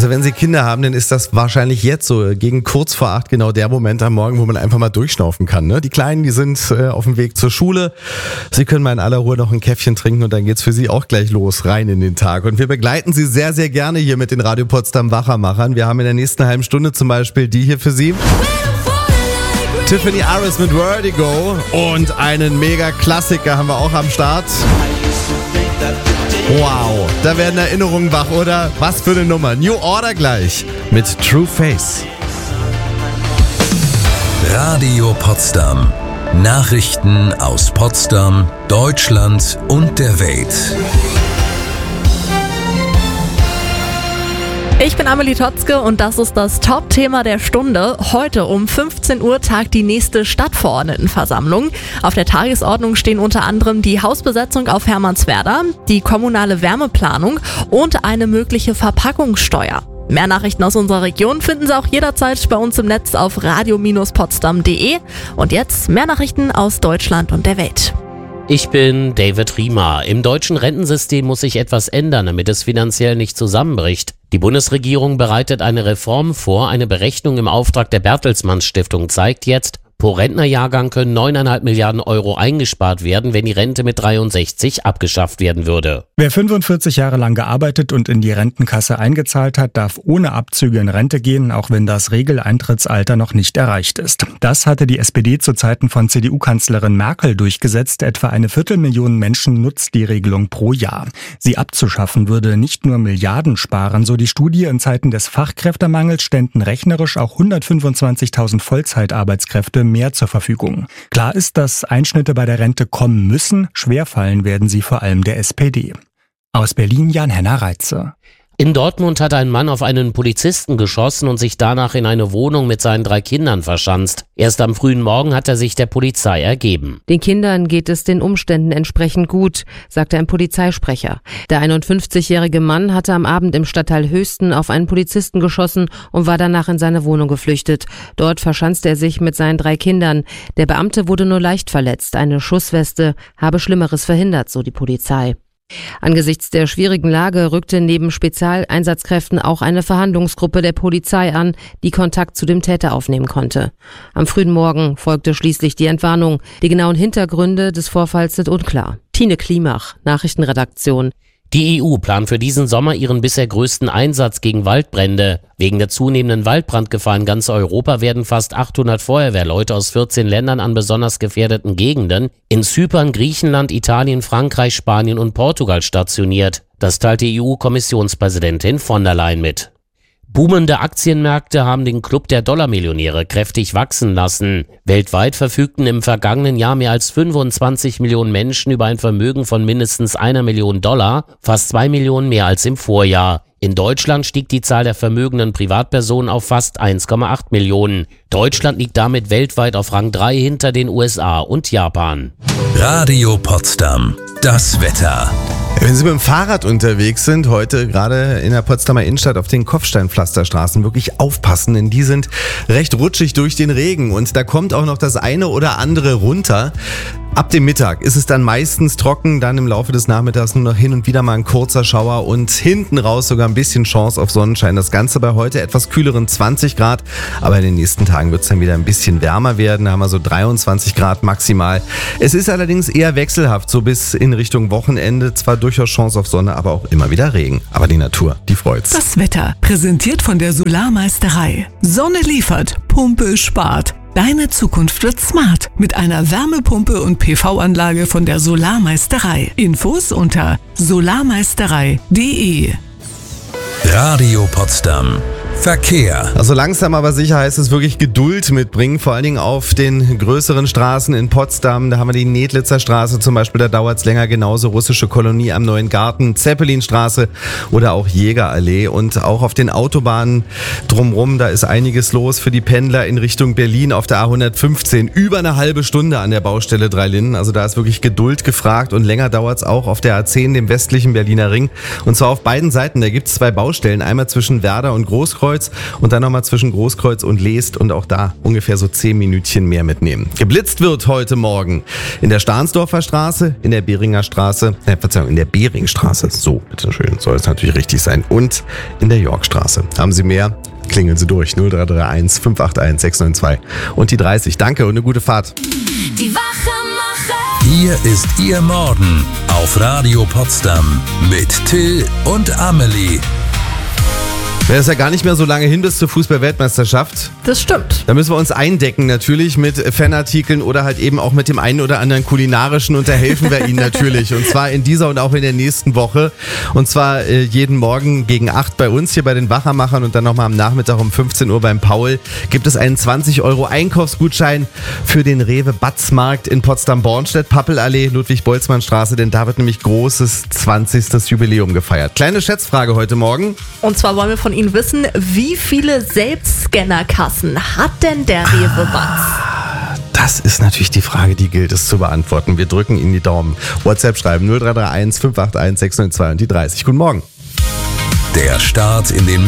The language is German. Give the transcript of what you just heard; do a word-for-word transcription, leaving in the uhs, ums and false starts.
Also wenn Sie Kinder haben, dann ist das wahrscheinlich jetzt so gegen kurz vor acht genau der Moment am Morgen, wo man einfach mal durchschnaufen kann. Ne? Die Kleinen, die sind äh, auf dem Weg zur Schule. Sie können mal in aller Ruhe noch ein Käffchen trinken und dann geht's für Sie auch gleich los, rein in den Tag. Und wir begleiten Sie sehr, sehr gerne hier mit den Radio Potsdam Wachermachern. Wir haben in der nächsten halben Stunde zum Beispiel die hier für Sie. Tiffany Aris mit Vertigo und einen Mega-Klassiker haben wir auch am Start. Wow, da werden Erinnerungen wach, oder? Was für eine Nummer. New Order gleich mit True Face. Radio Potsdam. Nachrichten aus Potsdam, Deutschland und der Welt. Ich bin Amelie Totzke und das ist das Top-Thema der Stunde. Heute um fünfzehn Uhr tagt die nächste Stadtverordnetenversammlung. Auf der Tagesordnung stehen unter anderem die Hausbesetzung auf Hermannswerder, die kommunale Wärmeplanung und eine mögliche Verpackungssteuer. Mehr Nachrichten aus unserer Region finden Sie auch jederzeit bei uns im Netz auf radio Bindestrich potsdam punkt de. Und jetzt mehr Nachrichten aus Deutschland und der Welt. Ich bin David Riemer. Im deutschen Rentensystem muss sich etwas ändern, damit es finanziell nicht zusammenbricht. Die Bundesregierung bereitet eine Reform vor. Eine Berechnung im Auftrag der Bertelsmann Stiftung zeigt jetzt, pro Rentnerjahrgang können neuneinhalb Milliarden Euro eingespart werden, wenn die Rente mit dreiundsechzig abgeschafft werden würde. Wer fünfundvierzig Jahre lang gearbeitet und in die Rentenkasse eingezahlt hat, darf ohne Abzüge in Rente gehen, auch wenn das Regeleintrittsalter noch nicht erreicht ist. Das hatte die S P D zu Zeiten von C D U-Kanzlerin Merkel durchgesetzt. Etwa eine Viertelmillion Menschen nutzt die Regelung pro Jahr. Sie abzuschaffen würde nicht nur Milliarden sparen, so die Studie. In Zeiten des Fachkräftemangels ständen rechnerisch auch hundertfünfundzwanzigtausend Vollzeitarbeitskräfte mehr zur Verfügung. Klar ist, dass Einschnitte bei der Rente kommen müssen. Schwerfallen werden sie vor allem der S P D. Aus Berlin Jan-Henner Reitze. In Dortmund hat ein Mann auf einen Polizisten geschossen und sich danach in eine Wohnung mit seinen drei Kindern verschanzt. Erst am frühen Morgen hat er sich der Polizei ergeben. Den Kindern geht es den Umständen entsprechend gut, sagte ein Polizeisprecher. Der einundfünfzigjährige Mann hatte am Abend im Stadtteil Höchsten auf einen Polizisten geschossen und war danach in seine Wohnung geflüchtet. Dort verschanzte er sich mit seinen drei Kindern. Der Beamte wurde nur leicht verletzt. Eine Schussweste habe Schlimmeres verhindert, so die Polizei. Angesichts der schwierigen Lage rückte neben Spezialeinsatzkräften auch eine Verhandlungsgruppe der Polizei an, die Kontakt zu dem Täter aufnehmen konnte. Am frühen Morgen folgte schließlich die Entwarnung. Die genauen Hintergründe des Vorfalls sind unklar. Tine Klimach, Nachrichtenredaktion. Die E U plant für diesen Sommer ihren bisher größten Einsatz gegen Waldbrände. Wegen der zunehmenden Waldbrandgefahr in ganz Europa werden fast achthundert Feuerwehrleute aus vierzehn Ländern an besonders gefährdeten Gegenden in Zypern, Griechenland, Italien, Frankreich, Spanien und Portugal stationiert. Das teilte E U-Kommissionspräsidentin von der Leyen mit. Boomende Aktienmärkte haben den Club der Dollarmillionäre kräftig wachsen lassen. Weltweit verfügten im vergangenen Jahr mehr als fünfundzwanzig Millionen Menschen über ein Vermögen von mindestens einer Million Dollar, fast zwei Millionen mehr als im Vorjahr. In Deutschland stieg die Zahl der vermögenden Privatpersonen auf fast eins Komma acht Millionen. Deutschland liegt damit weltweit auf Rang drei hinter den U S A und Japan. Radio Potsdam. Das Wetter. Wenn Sie mit dem Fahrrad unterwegs sind, heute gerade in der Potsdamer Innenstadt auf den Kopfsteinpflasterstraßen, wirklich aufpassen, denn die sind recht rutschig durch den Regen und da kommt auch noch das eine oder andere runter. Ab dem Mittag ist es dann meistens trocken, dann im Laufe des Nachmittags nur noch hin und wieder mal ein kurzer Schauer und hinten raus sogar ein bisschen Chance auf Sonnenschein. Das Ganze bei heute etwas kühleren zwanzig Grad, aber in den nächsten Tagen wird es dann wieder ein bisschen wärmer werden. Da haben wir so dreiundzwanzig Grad maximal. Es ist allerdings eher wechselhaft, so bis in Richtung Wochenende. Zwar durchaus Chance auf Sonne, aber auch immer wieder Regen. Aber die Natur, die freut's. Das Wetter, präsentiert von der Solarmeisterei. Sonne liefert, Pumpe spart. Deine Zukunft wird smart mit einer Wärmepumpe und P V-Anlage von der Solarmeisterei. Infos unter solarmeisterei punkt de. Radio Potsdam. Verkehr. Also langsam aber sicher heißt es wirklich Geduld mitbringen, vor allen Dingen auf den größeren Straßen in Potsdam. Da haben wir die Nedlitzer Straße zum Beispiel, da dauert es länger, genauso Russische Kolonie am Neuen Garten, Zeppelinstraße oder auch Jägerallee. Und auch auf den Autobahnen drumrum, da ist einiges los für die Pendler in Richtung Berlin auf der A hundertfünfzehn. Über eine halbe Stunde an der Baustelle Dreilinden, also da ist wirklich Geduld gefragt und länger dauert es auch auf der A zehn, dem westlichen Berliner Ring. Und zwar auf beiden Seiten, da gibt es zwei Baustellen, einmal zwischen Werder und Großkreuz Großkreuz und dann nochmal zwischen Großkreuz und Leest und auch da ungefähr so zehn Minütchen mehr mitnehmen. Geblitzt wird heute Morgen in der Stahnsdorfer Straße, in der Behringer Straße, äh, Verzeihung, in der Beringstraße, so, bitteschön, soll es natürlich richtig sein, und in der Yorkstraße. Haben Sie mehr? Klingeln Sie durch, null drei drei eins fünf acht eins sechs neun zwei und die dreißig. Danke und eine gute Fahrt. Die Wachermacher. Hier ist Ihr Morgen auf Radio Potsdam mit Till und Amelie. Wäre es ja gar nicht mehr so lange hin bis zur Fußball-Weltmeisterschaft. Das stimmt. Da müssen wir uns eindecken natürlich mit Fanartikeln oder halt eben auch mit dem einen oder anderen kulinarischen und da helfen wir Ihnen natürlich. Und zwar in dieser und auch in der nächsten Woche. Und zwar äh, jeden Morgen gegen acht bei uns hier bei den Wachermachern und dann nochmal am Nachmittag um fünfzehn Uhr beim Paul gibt es einen zwanzig Euro Einkaufsgutschein für den Rewe Batzmarkt in Potsdam-Bornstedt, Pappelallee, Ludwig-Boltzmann-Straße, denn da wird nämlich großes zwanzigstes Jubiläum gefeiert. Kleine Schätzfrage heute Morgen. Und zwar wollen wir von Ihnen wissen, wie viele Selbstscannerkassen hat denn der Rewe Batz? Das ist natürlich die Frage, die gilt es zu beantworten. Wir drücken Ihnen die Daumen. WhatsApp schreiben null drei drei eins fünf acht eins sechs neun zwei und die dreißig. Guten Morgen. Der Start in den